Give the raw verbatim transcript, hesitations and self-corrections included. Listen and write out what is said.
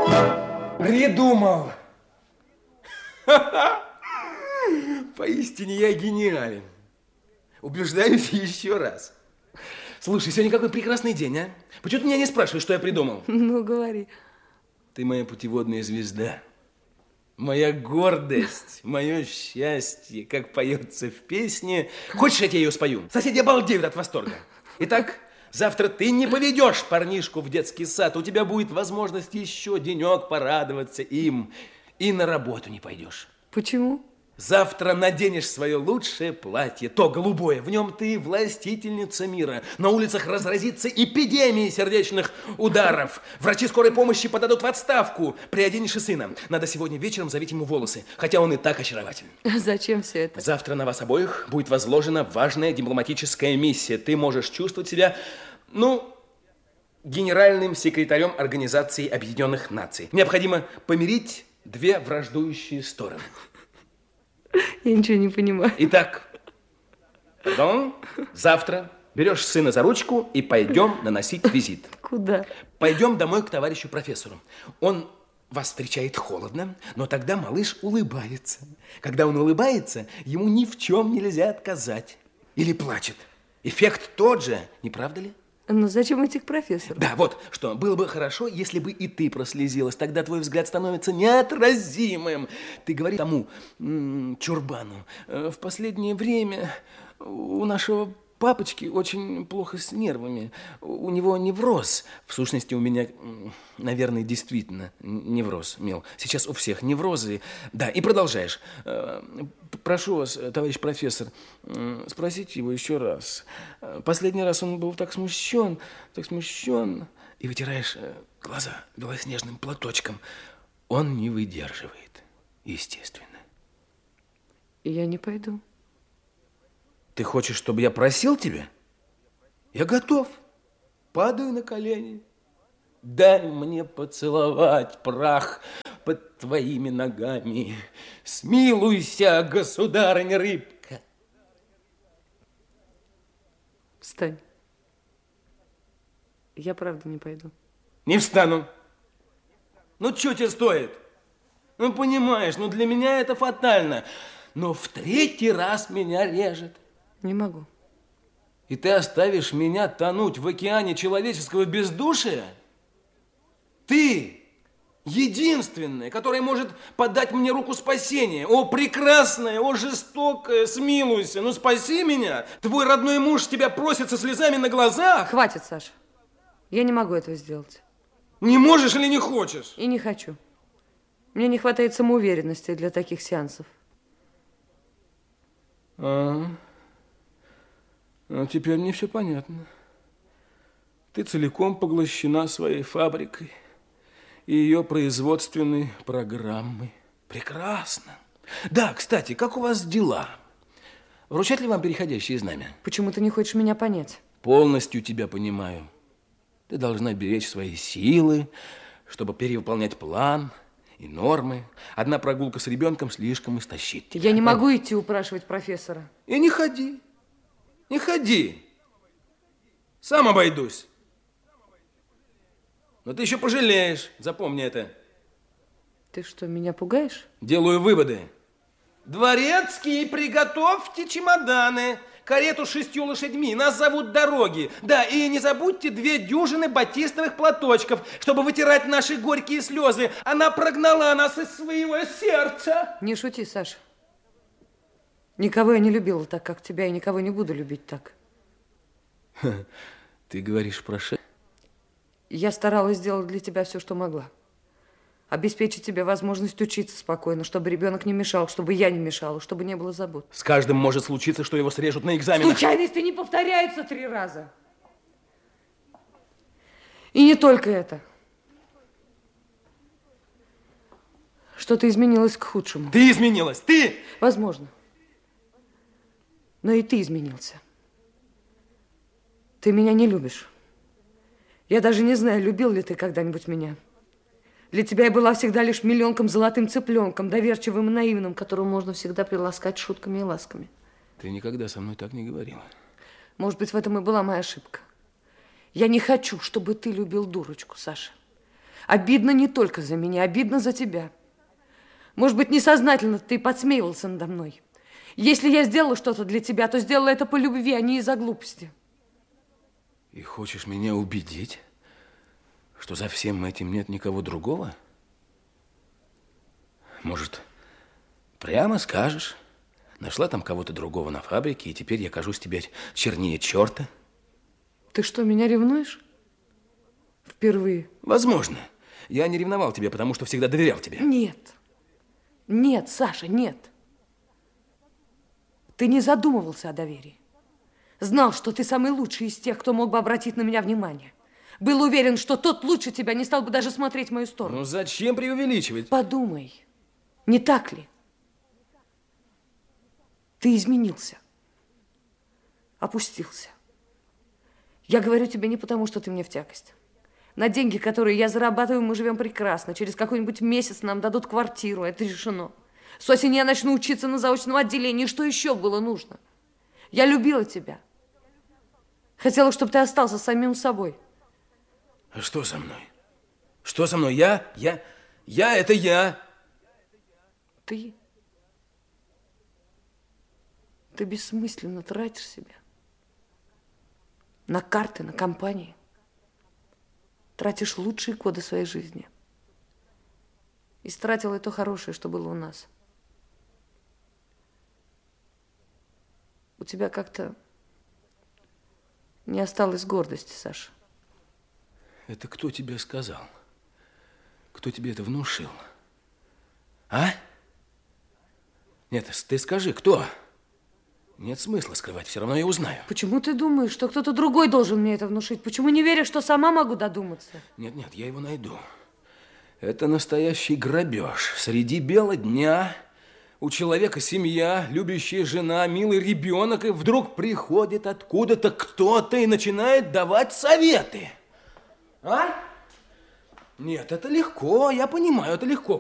Придумал! Поистине я гениален. Убеждаюсь еще раз. Слушай, сегодня какой прекрасный день, а? Почему ты меня не спрашиваешь, что я придумал? Ну, говори. Ты моя путеводная звезда. Моя гордость, мое счастье, как поется в песне. Хочешь, я тебе ее спою? Соседи обалдеют от восторга. Итак, завтра ты не поведешь парнишку в детский сад. У тебя будет возможность еще денек порадоваться им. И на работу не пойдешь. Почему? Завтра наденешь свое лучшее платье, то голубое. В нем ты властительница мира. На улицах разразится эпидемия сердечных ударов. Врачи скорой помощи подадут в отставку. Приоденешь и сына. Надо сегодня вечером завить ему волосы, хотя он и так очарователен. Зачем все это? Завтра на вас обоих будет возложена важная дипломатическая миссия. Ты можешь чувствовать себя, ну, генеральным секретарем Организации Объединенных Наций. Необходимо помирить две враждующие стороны. Я ничего не понимаю. Итак, пардон, завтра берешь сына за ручку и пойдем наносить визит. Куда? Пойдем домой к товарищу профессору. Он вас встречает холодно, но тогда малыш улыбается. Когда он улыбается, ему ни в чем нельзя отказать. Или плачет. Эффект тот же, не правда ли? Но зачем идти к профессору? Да, вот что, было бы хорошо, если бы и ты прослезилась. Тогда твой взгляд становится неотразимым. Ты говори тому м-м, чурбану: в последнее время у нашего папочки очень плохо с нервами. У него невроз. В сущности, у меня, наверное, действительно невроз, Мил. Сейчас у всех неврозы. Да, и продолжаешь. Прошу вас, товарищ профессор, спросите его еще раз. Последний раз он был так смущен, так смущен. И вытираешь глаза белоснежным платочком. Он не выдерживает, естественно. Я не пойду. Ты хочешь, чтобы я просил тебя? Я готов. Падаю на колени. Дай мне поцеловать прах под твоими ногами. Смилуйся, государыня-рыбка. Встань. Я правда не пойду. Не встану. Ну, что тебе стоит? Ну, понимаешь, ну для меня это фатально. Но в третий раз меня режет. Не могу. И ты оставишь меня тонуть в океане человеческого бездушия? Ты единственная, которая может подать мне руку спасения. О, прекрасная, о, жестокая, смилуйся, ну спаси меня. Твой родной муж тебя просит со слезами на глазах. Хватит, Саша. Я не могу этого сделать. Не можешь или не хочешь? И не хочу. Мне не хватает самоуверенности для таких сеансов. А, а теперь мне все понятно. Ты целиком поглощена своей фабрикой и ее производственной программой. Прекрасно. Да, кстати, как у вас дела? Вручат ли вам переходящее знамя? Почему ты не хочешь меня понять? Полностью тебя понимаю. Ты должна беречь свои силы, чтобы перевыполнять план и нормы. Одна прогулка с ребенком слишком истощит тебя. Я не могу идти упрашивать профессора. И не ходи. Не ходи. Сам обойдусь. Но ты еще пожалеешь. Запомни это. Ты что, меня пугаешь? Делаю выводы. Дворецкий, приготовьте чемоданы. Карету с шестью лошадьми. Нас зовут Дороги. Да, и не забудьте две дюжины батистовых платочков, чтобы вытирать наши горькие слезы. Она прогнала нас из своего сердца. Не шути, Саша. Никого я не любила так, как тебя, и никого не буду любить так. Ты говоришь про Ше? Я старалась сделать для тебя все, что могла. Обеспечить тебе возможность учиться спокойно, чтобы ребенок не мешал, чтобы я не мешала, чтобы не было забот. С каждым может случиться, что его срежут на экзаменах. Случайности не повторяются три раза. И не только это. Что-то изменилось к худшему. Ты изменилась, ты! Возможно. Но и ты изменился. Ты меня не любишь. Я даже не знаю, любил ли ты когда-нибудь меня. Для тебя я была всегда лишь миллионком золотым цыпленком, доверчивым и наивным, которого можно всегда приласкать шутками и ласками. Ты никогда со мной так не говорила. Может быть, в этом и была моя ошибка. Я не хочу, чтобы ты любил дурочку, Саша. Обидно не только за меня, обидно за тебя. Может быть, несознательно ты подсмеивался надо мной. Если я сделала что-то для тебя, то сделала это по любви, а не из-за глупости. И хочешь меня убедить, что за всем этим нет никого другого? Может, прямо скажешь, нашла там кого-то другого на фабрике, и теперь я кажусь тебе чернее черта? Ты что, меня ревнуешь? Впервые. Возможно. Я не ревновал тебя, потому что всегда доверял тебе. Нет. Нет, Саша, нет. Ты не задумывался о доверии. Знал, что ты самый лучший из тех, кто мог бы обратить на меня внимание. Был уверен, что тот лучше тебя не стал бы даже смотреть в мою сторону. Ну зачем преувеличивать? Подумай, не так ли? Ты изменился. Опустился. Я говорю тебе не потому, что ты мне в тягость. На деньги, которые я зарабатываю, мы живем прекрасно. Через какой-нибудь месяц нам дадут квартиру. Это решено. С осени я начну учиться на заочном отделении. Что еще было нужно? Я любила тебя. Хотела, чтобы ты остался самим собой. А что со мной? Что со мной? Я? Я? Я? Это я? Ты? Ты бессмысленно тратишь себя. На карты, на компании. Тратишь лучшие годы своей жизни. Истратила и то хорошее, что было у нас. У тебя как-то не осталось гордости, Саша. Это кто тебе сказал? Кто тебе это внушил? А? Нет, ты скажи, кто? Нет смысла скрывать, все равно я узнаю. Почему ты думаешь, что кто-то другой должен мне это внушить? Почему не веришь, что сама могу додуматься? Нет, нет, я его найду. Это настоящий грабеж. Среди бела дня у человека семья, любящая жена, милый ребенок, и вдруг приходит откуда-то кто-то и начинает давать советы. А? Нет, это легко, я понимаю, это легко.